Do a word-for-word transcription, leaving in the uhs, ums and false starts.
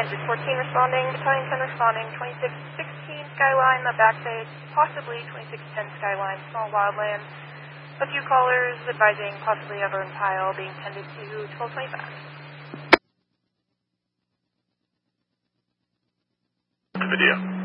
Magic fourteen responding, Battalion ten responding, twenty-six sixteen Skyline, the back bay, possibly twenty-six ten Skyline, small wildland. A few callers advising possibly a burn pile being tended to twelve twenty-five. Video.